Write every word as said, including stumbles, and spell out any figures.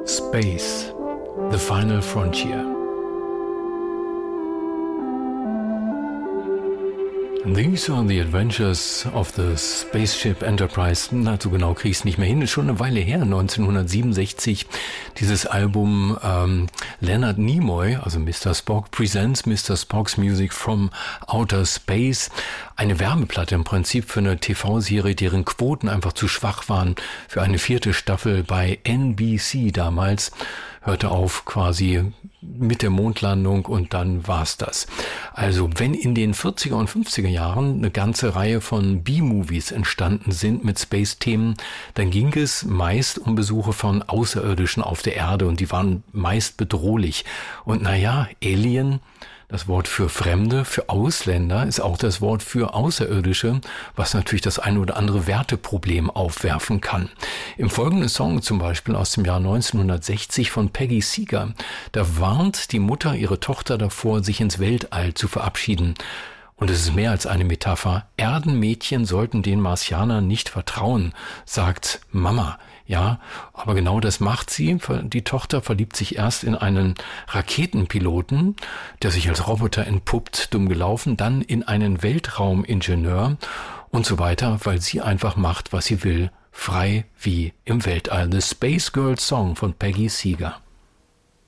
Space, The Final Frontier. These are the adventures of the Spaceship Enterprise. Na, so genau krieg's nicht mehr hin. Ist schon eine Weile her, neunzehnhundertsiebenundsechzig. Dieses Album ähm, Leonard Nimoy, also Mister Spock, presents Mister Spock's Music from Outer Space. Eine Werbeplatte im Prinzip für eine T V-Serie, deren Quoten einfach zu schwach waren für eine vierte Staffel bei N B C damals. Hörte auf quasi mit der Mondlandung und dann war's das. Also wenn in den vierziger und fünfziger Jahren eine ganze Reihe von B-Movies entstanden sind mit Space-Themen, dann ging es meist um Besuche von Außerirdischen auf der Erde und die waren meist bedrohlich. Und naja, Alien, das Wort für Fremde, für Ausländer, ist auch das Wort für Außerirdische, was natürlich das ein oder andere Werteproblem aufwerfen kann. Im folgenden Song zum Beispiel aus dem Jahr neunzehnhundertsechzig von Peggy Seeger, da warnt die Mutter ihre Tochter davor, sich ins Weltall zu verabschieden. Und es ist mehr als eine Metapher. Erdenmädchen sollten den Martianern nicht vertrauen, sagt Mama. Ja, aber genau das macht sie. Die Tochter verliebt sich erst in einen Raketenpiloten, der sich als Roboter entpuppt, dumm gelaufen, dann in einen Weltraumingenieur und so weiter, weil sie einfach macht, was sie will, frei wie im Weltall. The Space Girl Song von Peggy Seeger.